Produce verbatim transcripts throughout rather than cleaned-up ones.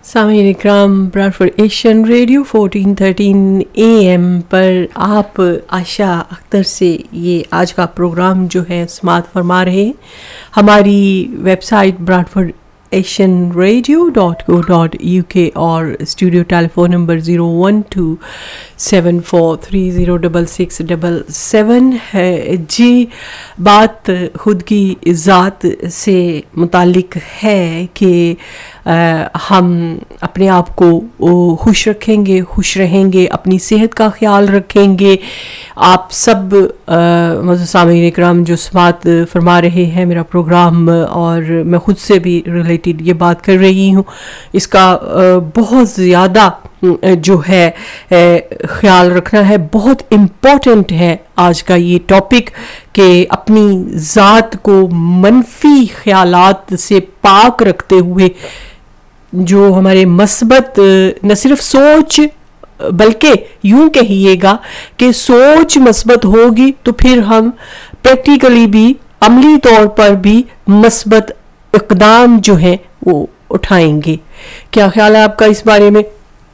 सामीन इकराम, ब्रॉडफोर्ड Asian radio fourteen thirteen A M पर आप आशा अख्तर से ये आज का प्रोग्राम जो है समाअत फरमा रहे हैं। हमारी website ब्रॉडफोर्ड Asian radio dot co dot U के और studio telephone number zero one two seven four three zero double six double seven है। जी, बात खुद की ज़ात से मुतालिक है कि आ, हम अपने आप को खुश रखेंगे, खुश रहेंगे, अपनी सेहत का ख्याल रखेंगे। आप सब मज़ सामीन इकराम जो समाअत फरमा रहे हैं मेरा प्रोग्राम, और मैं ख़ुद से भी रिलेटेड ये बात कर रही हूँ, इसका आ, बहुत ज़्यादा जो है ख्याल रखना है। बहुत इम्पोर्टेंट है आज का ये टॉपिक कि अपनी ज़ात को मनफी ख्यालात से पाक रखते हुए जो हमारे मस्बत न सिर्फ सोच बल्कि यूं कहिएगा कि सोच मस्बत होगी तो फिर हम प्रैक्टिकली भी अमली तौर पर भी मस्बत इक़दाम जो है वो उठाएंगे। क्या ख्याल है आपका इस बारे में?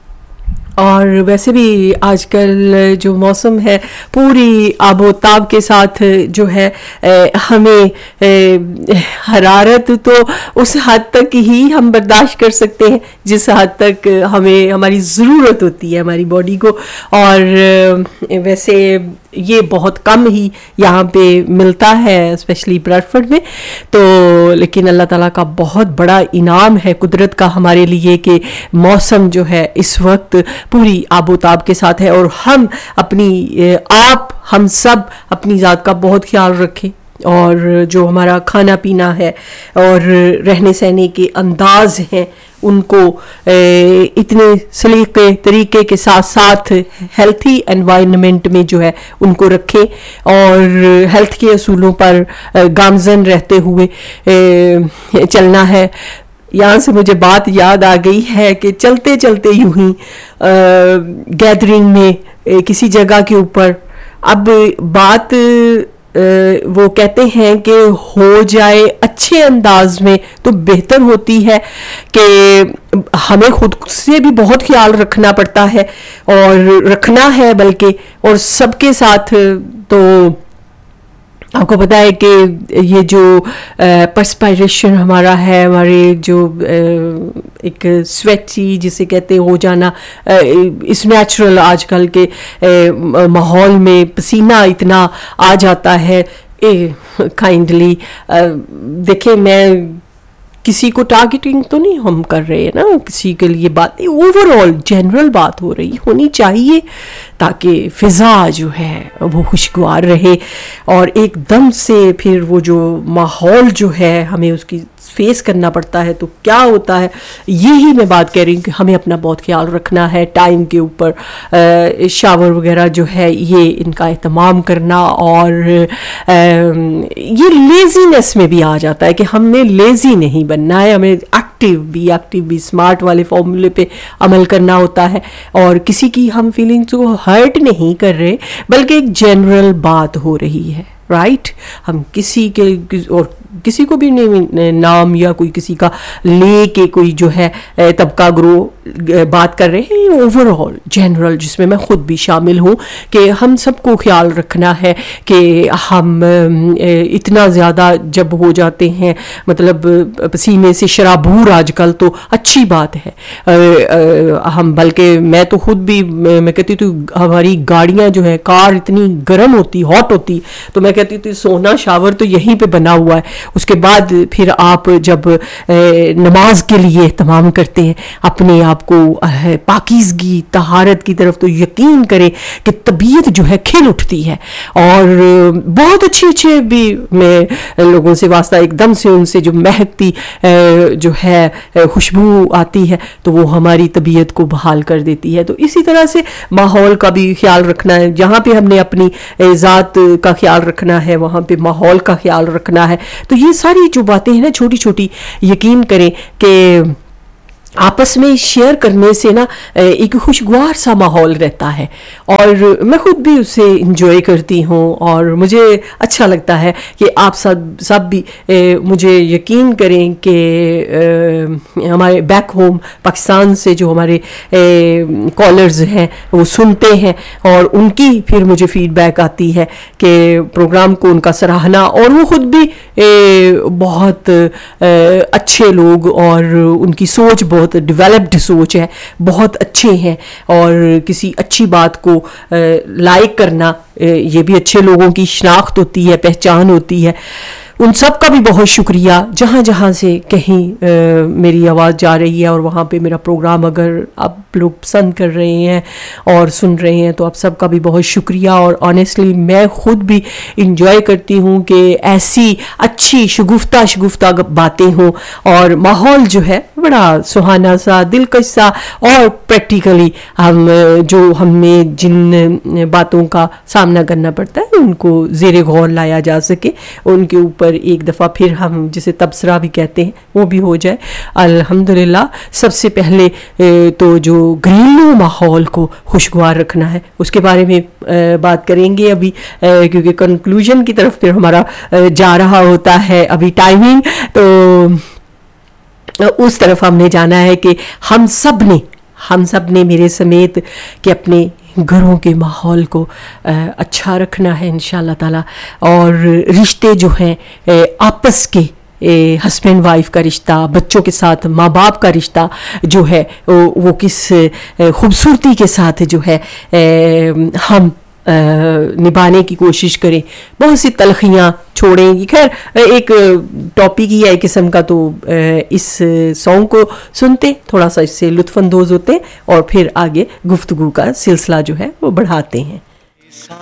और वैसे भी आजकल जो मौसम है पूरी आबोताब के साथ जो है ए, हमें ए, हरारत तो उस हद तक ही हम बर्दाश्त कर सकते हैं जिस हद तक हमें हमारी ज़रूरत होती है हमारी बॉडी को, और वैसे ये बहुत कम ही यहाँ पे मिलता है स्पेशली ब्रॉडफोर्ड में। तो लेकिन अल्लाह ताला का बहुत बड़ा इनाम है कुदरत का हमारे लिए कि मौसम जो है इस वक्त पूरी आबोताब के साथ है, और हम अपनी आप हम सब अपनी ज़ात का बहुत ख्याल रखें, और जो हमारा खाना पीना है और रहने सहने के अंदाज हैं उनको इतने सलीके तरीके के साथ साथ हेल्थी एनवायरनमेंट में जो है उनको रखें, और हेल्थ के असूलों पर गामजन रहते हुए चलना है। यहाँ से मुझे बात याद आ गई है कि चलते चलते यूं ही गैदरिंग में किसी जगह के ऊपर, अब बात वो कहते हैं कि हो जाए अच्छे अंदाज में तो बेहतर होती है, कि हमें खुद से भी बहुत ख्याल रखना पड़ता है और रखना है बल्कि, और सबके साथ। तो आपको पता है कि ये जो पर्सपायरेशन हमारा है, हमारे जो एक स्वेटी जिसे कहते हो जाना, इस नेचुरल आजकल के माहौल में पसीना इतना आ जाता है। काइंडली देखिए, मैं किसी को टारगेटिंग तो नहीं हम कर रहे हैं ना, किसी के लिए बात नहीं, ओवरऑल जनरल बात हो रही होनी चाहिए ताकि फ़िज़ा जो है वो खुशगवार रहे, और एकदम से फिर वो जो माहौल जो है हमें उसकी फेस करना पड़ता है तो क्या होता है। यही मैं बात कह रही हूँ कि हमें अपना बहुत ख्याल रखना है, टाइम के ऊपर शावर वगैरह जो है ये इनका एहतमाम करना, और ये लेज़ीनेस में भी आ जाता है कि हमें लेज़ी नहीं बनना है, हमें एक्टिव भी एक्टिव भी स्मार्ट वाले फॉर्मूले पे अमल करना होता है, और किसी की हम फीलिंग्स को हर्ट नहीं कर रहे बल्कि एक जनरल बात हो रही है, राइट। हम किसी के और किसी को भी नहीं नाम या कोई किसी का ले के कोई जो है तबका ग्रो बात कर रहे हैं, ओवरऑल जनरल जिसमें मैं खुद भी शामिल हूँ कि हम सबको ख्याल रखना है कि हम इतना ज़्यादा जब हो जाते हैं, मतलब पसीने से शराबूर आजकल तो अच्छी बात है। हम बल्कि मैं तो खुद भी मैं कहती थी हमारी गाड़ियाँ जो है कार इतनी गर्म होती हॉट होती, तो मैं कहती थी सोना शावर तो यहीं पे बना हुआ है, उसके बाद फिर आप जब नमाज के लिए तमाम करते हैं अपने आप को पाकीज़गी तहारत की तरफ, तो यकीन करें कि तबीयत जो है खिल उठती है, और बहुत अच्छे अच्छे भी मैं लोगों से वास्ता एकदम से उनसे जो महकती जो है खुशबू आती है तो वो हमारी तबीयत को बहाल कर देती है। तो इसी तरह से माहौल का भी ख्याल रखना है, जहाँ पे हमने अपनी ज़ात का ख्याल रखना है वहाँ पे माहौल का ख्याल रखना है। तो ये सारी जो बातें हैं ना छोटी छोटी, यकीन करें कि आपस में शेयर करने से ना एक खुशगवार सा माहौल रहता है, और मैं खुद भी उसे इंजॉय करती हूँ और मुझे अच्छा लगता है कि आप सब सब भी ए, मुझे यकीन करें कि हमारे बैक होम पाकिस्तान से जो हमारे कॉलर्स हैं वो सुनते हैं और उनकी फिर मुझे फीडबैक आती है कि प्रोग्राम को उनका सराहना, और वो खुद भी ए, बहुत ए, अच्छे लोग और उनकी सोच बहुत डेवलप्ड सोच है, बहुत अच्छे हैं, और किसी अच्छी बात को लाइक करना ये भी अच्छे लोगों की शिनाख्त होती है, पहचान होती है। उन सब का भी बहुत शुक्रिया, जहाँ जहाँ से कहीं आ, मेरी आवाज़ जा रही है और वहाँ पे मेरा प्रोग्राम अगर आप लोग पसंद कर रहे हैं और सुन रहे हैं तो आप सब का भी बहुत शुक्रिया। और ऑनेस्टली मैं ख़ुद भी इंजॉय करती हूँ कि ऐसी अच्छी शगुफ्ता शगुफ्ता बातें हों और माहौल जो है बड़ा सुहाना सा, दिलकश सा, और प्रैक्टिकली हम जो हमें जिन बातों का सामना करना पड़ता है उनको ज़ेरे गौर लाया जा सके, उनके ऊपर एक दफ़ा फिर हम जिसे तबसरा भी कहते हैं वो भी हो जाए। अल्हम्दुलिल्लाह सबसे पहले तो जो घरेलू माहौल को खुशगवार रखना है उसके बारे में बात करेंगे अभी, क्योंकि कंक्लूजन की तरफ फिर हमारा जा रहा होता है अभी टाइमिंग, तो उस तरफ हमने जाना है कि हम सब ने हम सब ने मेरे समेत कि अपने घरों के माहौल को अच्छा रखना है इंशाल्लाह ताला, और रिश्ते जो हैं आपस के हस्बैंड वाइफ का रिश्ता, बच्चों के साथ माँ बाप का रिश्ता जो है वो, वो किस खूबसूरती के साथ जो है हम निभाने की कोशिश करें, बहुत सी तलखियाँ छोड़ेंगी। खैर एक टॉपिक ही है एक किस्म का, तो इस सॉन्ग को सुनते थोड़ा सा इससे लुत्फ़अंदोज़ होते और फिर आगे गुफ्तगू का सिलसिला जो है वो बढ़ाते हैं।